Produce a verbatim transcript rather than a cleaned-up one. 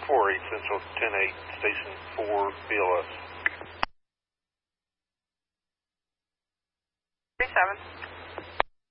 four eight Central, ten eight, Station four, B L S. three seven.